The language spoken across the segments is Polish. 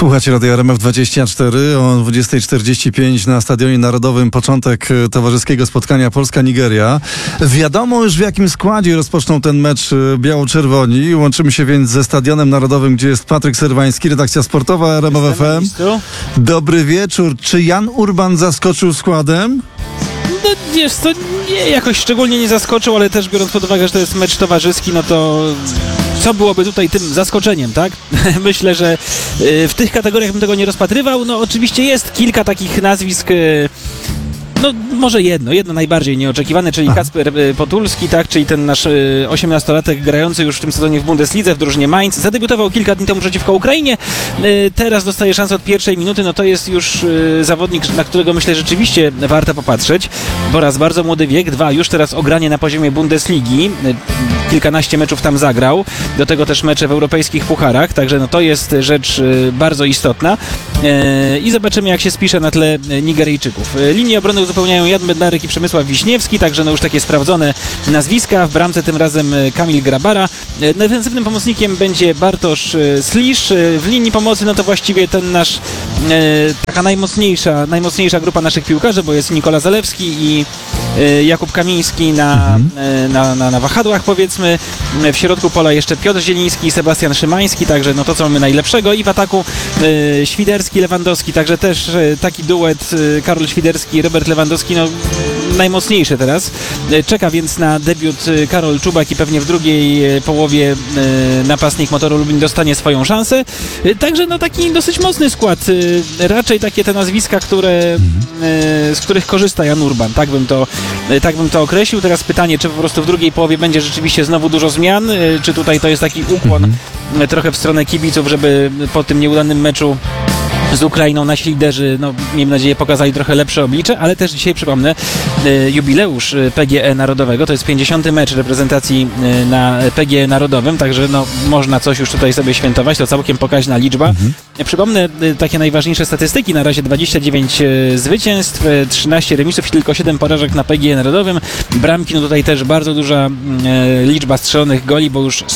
Słuchacie Radia RMF24 o 20:45 na Stadionie Narodowym. Początek towarzyskiego spotkania Polska-Nigeria. Wiadomo już, w jakim składzie rozpoczną ten mecz biało-czerwoni. Łączymy się więc ze Stadionem Narodowym, gdzie jest Patryk Serwański, redakcja sportowa RMF FM. Dobry wieczór. Czy Jan Urban zaskoczył składem? No wiesz co, nie, jakoś szczególnie nie zaskoczył, ale też biorąc pod uwagę, że to jest mecz towarzyski, no to co byłoby tutaj tym zaskoczeniem, tak? Myślę, że w tych kategoriach bym tego nie rozpatrywał. No oczywiście jest kilka takich nazwisk, no może jedno najbardziej nieoczekiwane, czyli Kacper Potulski, tak, czyli ten nasz 18-latek grający już w tym sezonie w Bundeslidze w drużynie Mainz. Zadebiutował kilka dni temu przeciwko Ukrainie. Teraz dostaje szansę od pierwszej minuty. No to jest już zawodnik, na którego myślę rzeczywiście warto popatrzeć, bo raz bardzo młody wiek, dwa już teraz ogranie na poziomie Bundesligi. Kilkanaście meczów tam zagrał. Do tego też mecze w europejskich pucharach, także no to jest rzecz bardzo istotna. I zobaczymy, jak się spisze na tle Nigeryjczyków. Linię obrony uzupełniają Jan Bednarek i Przemysław Wiśniewski, także no już takie sprawdzone nazwiska. W bramce tym razem Kamil Grabara. Defensywnym pomocnikiem będzie Bartosz Slisz. W linii pomocy no to właściwie ten nasz taka najmocniejsza grupa naszych piłkarzy, bo jest Nikola Zalewski i Jakub Kamiński na wahadłach, powiedzmy. W środku pola jeszcze Piotr Zieliński i Sebastian Szymański, także no to co mamy najlepszego. I w ataku Świderski, Lewandowski, także też taki duet Karol Świderski, Robert Lewandowski, no najmocniejszy teraz. Czeka więc na debiut Karol Czubak i pewnie w drugiej połowie napastnik Motoru Lublin dostanie swoją szansę. Także no taki dosyć mocny skład. Raczej takie te nazwiska, z których korzysta Jan Urban. Tak bym to określił. Teraz pytanie, czy po prostu w drugiej połowie będzie rzeczywiście znowu dużo zmian, czy tutaj to jest taki ukłon trochę w stronę kibiców, żeby po tym nieudanym meczu z Ukrainą nasi liderzy, no miejmy nadzieję, pokazali trochę lepsze oblicze, ale też dzisiaj, przypomnę, jubileusz PGE Narodowego, to jest 50. mecz reprezentacji na PGE Narodowym, także no można coś już tutaj sobie świętować, to całkiem pokaźna liczba. Przypomnę takie najważniejsze statystyki, na razie 29 zwycięstw, 13 remisów i tylko 7 porażek na PGE Narodowym. Bramki, no tutaj też bardzo duża liczba strzelonych goli, bo już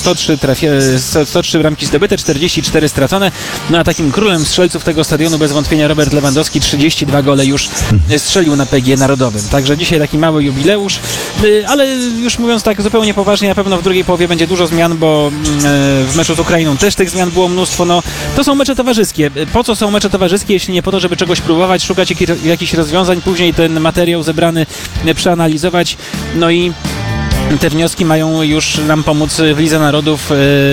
103 bramki zdobyte, 44 stracone, no a takim królem strzelców tego stadionu bez wątpienia Robert Lewandowski, 32 gole już strzelił na PGE Narodowym. Także dzisiaj taki mały jubileusz, ale już mówiąc tak zupełnie poważnie, na pewno w drugiej połowie będzie dużo zmian, bo w meczu z Ukrainą też tych zmian było mnóstwo. No, to są mecze towarzyskie. Po co są mecze towarzyskie, jeśli nie po to, żeby czegoś próbować, szukać jakichś rozwiązań, później ten materiał zebrany przeanalizować, no i te wnioski mają już nam pomóc w Lidze Narodów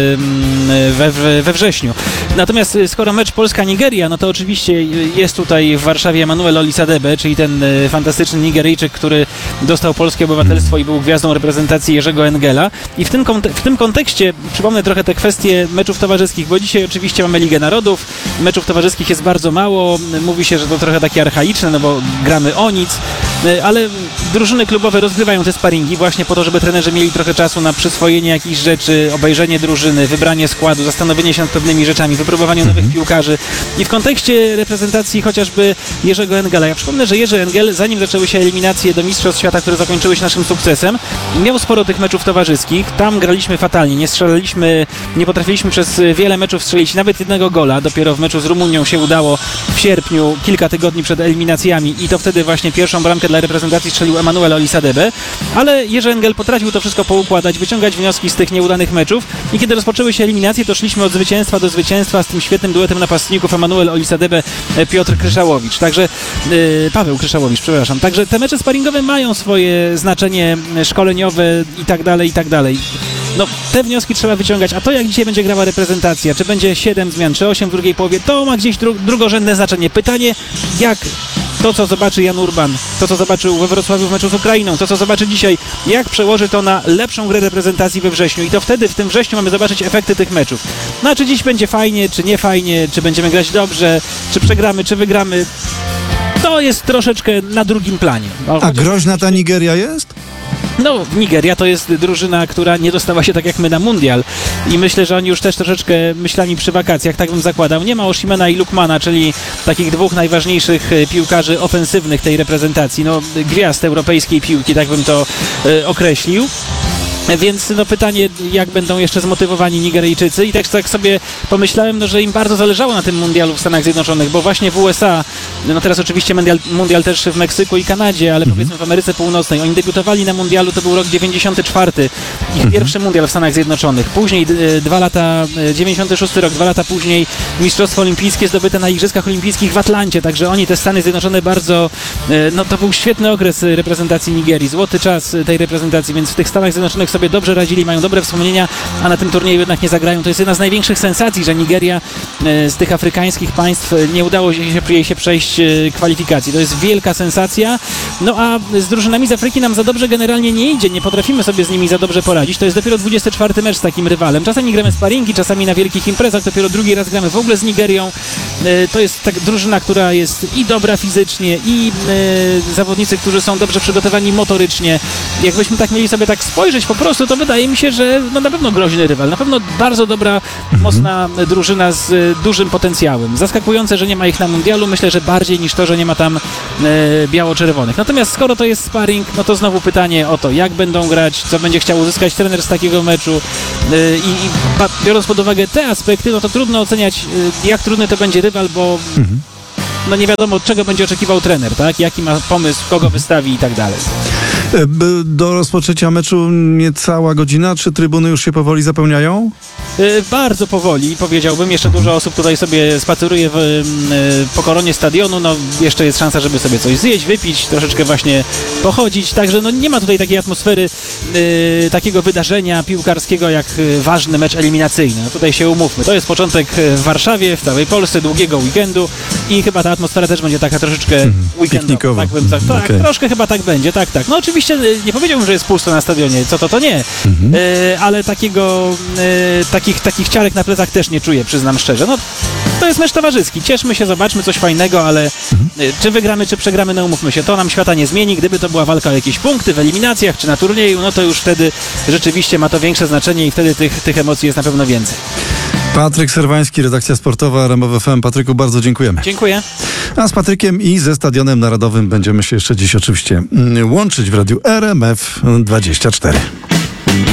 we wrześniu. Natomiast skoro mecz Polska-Nigeria, no to oczywiście jest tutaj w Warszawie Emmanuel Olisadebe, czyli ten fantastyczny Nigeryjczyk, który dostał polskie obywatelstwo i był gwiazdą reprezentacji Jerzego Engela. I w tym kontekście przypomnę trochę te kwestie meczów towarzyskich, bo dzisiaj oczywiście mamy Ligę Narodów, meczów towarzyskich jest bardzo mało, mówi się, że to trochę takie archaiczne, no bo gramy o nic, ale drużyny klubowe rozgrywają te sparingi właśnie po to, żeby trenerzy mieli trochę czasu na przyswojenie jakichś rzeczy, obejrzenie drużyny, wybranie składu, zastanowienie się nad pewnymi rzeczami, wypróbowanie nowych piłkarzy. I w kontekście reprezentacji chociażby Jerzego Engela. Ja przypomnę, że Jerzy Engel, zanim zaczęły się eliminacje do Mistrzostw Świata, które zakończyły się naszym sukcesem, miał sporo tych meczów towarzyskich. Tam graliśmy fatalnie, nie potrafiliśmy przez wiele meczów strzelić nawet jednego gola. Dopiero w meczu z Rumunią się udało w sierpniu, kilka tygodni przed eliminacjami, i to wtedy właśnie pierwszą bramkę dla reprezentacji strzelił Emmanuel Olisadebe. Ale Jerzy Engel potrafił to wszystko poukładać, wyciągać wnioski z tych nieudanych meczów, i kiedy rozpoczęły się eliminacje, to szliśmy od zwycięstwa do zwycięstwa z tym świetnym duetem napastników Emmanuel Olisadebe, Piotr Kryszałowicz. Także Paweł Kryszałowicz, przepraszam. Także te mecze sparingowe mają swoje znaczenie szkoleniowe i tak dalej. No, te wnioski trzeba wyciągać, a to jak dzisiaj będzie grała reprezentacja, czy będzie 7 zmian, czy 8 w drugiej połowie, to ma gdzieś drugorzędne znaczenie. Pytanie, jak to, co zobaczy Jan Urban, to, co zobaczył we Wrocławiu w meczu z Ukrainą, to, co zobaczy dzisiaj, jak przełoży to na lepszą grę reprezentacji we wrześniu, i to wtedy, w tym wrześniu, mamy zobaczyć efekty tych meczów. No a czy dziś będzie fajnie, czy nie fajnie, czy będziemy grać dobrze, czy przegramy, czy wygramy, to jest troszeczkę na drugim planie. A groźna ta Nigeria jest? No, Nigeria to jest drużyna, która nie dostała się tak jak my na mundial, i myślę, że oni już też troszeczkę myślami przy wakacjach, tak bym zakładał. Nie ma Osimena i Lukmana, czyli takich dwóch najważniejszych piłkarzy ofensywnych tej reprezentacji, no gwiazd europejskiej piłki, tak bym to określił. Więc no pytanie, jak będą jeszcze zmotywowani Nigeryjczycy i też tak sobie pomyślałem, no, że im bardzo zależało na tym mundialu w Stanach Zjednoczonych, bo właśnie w USA, no teraz oczywiście mundial też w Meksyku i Kanadzie, ale powiedzmy w Ameryce Północnej, oni debiutowali na mundialu, to był rok 94, ich pierwszy mundial w Stanach Zjednoczonych, później 2 lata, 96 rok, 2 lata później Mistrzostwo Olimpijskie zdobyte na Igrzyskach Olimpijskich w Atlancie, także oni te Stany Zjednoczone bardzo, no to był świetny okres reprezentacji Nigerii, złoty czas tej reprezentacji, więc w tych Stanach Zjednoczonych sobie dobrze radzili, mają dobre wspomnienia, a na tym turnieju jednak nie zagrają. To jest jedna z największych sensacji, że Nigeria z tych afrykańskich państw nie udało jej się przejść kwalifikacji. To jest wielka sensacja. No a z drużynami z Afryki nam za dobrze generalnie nie idzie, nie potrafimy sobie z nimi za dobrze poradzić. To jest dopiero 24 mecz z takim rywalem. Czasami gramy sparingi, czasami na wielkich imprezach, dopiero drugi raz gramy w ogóle z Nigerią. To jest tak drużyna, która jest i dobra fizycznie, i zawodnicy, którzy są dobrze przygotowani motorycznie. Jakbyśmy tak mieli sobie tak spojrzeć po prostu, to wydaje mi się, że no na pewno groźny rywal, na pewno bardzo dobra, mocna drużyna z dużym potencjałem. Zaskakujące, że nie ma ich na mundialu, myślę, że bardziej niż to, że nie ma tam biało-czerwonych. Natomiast skoro to jest sparring, no to znowu pytanie o to, jak będą grać, co będzie chciał uzyskać trener z takiego meczu biorąc pod uwagę te aspekty, no to trudno oceniać, jak trudny to będzie rywal, bo no nie wiadomo, czego będzie oczekiwał trener, tak? Jaki ma pomysł, kogo wystawi i tak dalej. Do rozpoczęcia meczu niecała godzina. Czy trybuny już się powoli zapełniają? Bardzo powoli, powiedziałbym. Jeszcze dużo osób tutaj sobie spaceruje po koronie stadionu. No, jeszcze jest szansa, żeby sobie coś zjeść, wypić, troszeczkę właśnie pochodzić. Także no, nie ma tutaj takiej atmosfery, takiego wydarzenia piłkarskiego jak ważny mecz eliminacyjny. No, tutaj się umówmy. To jest początek w Warszawie, w całej Polsce, długiego weekendu i chyba ta atmosfera też będzie taka troszeczkę weekendowa. Tak, Okay. Troszkę chyba tak będzie, tak. No oczywiście nie powiedziałbym, że jest pusto na stadionie, to nie, ale takich ciarek na plecach też nie czuję, przyznam szczerze. No, to jest mecz towarzyski, cieszmy się, zobaczmy coś fajnego, ale czy wygramy, czy przegramy, no umówmy się, to nam świata nie zmieni. Gdyby to była walka o jakieś punkty w eliminacjach, czy na turnieju, no to już wtedy rzeczywiście ma to większe znaczenie i wtedy tych emocji jest na pewno więcej. Patryk Serwański, redakcja sportowa RMF FM. Patryku, bardzo dziękujemy. Dziękuję. A z Patrykiem i ze Stadionem Narodowym będziemy się jeszcze dziś oczywiście łączyć w radiu RMF 24.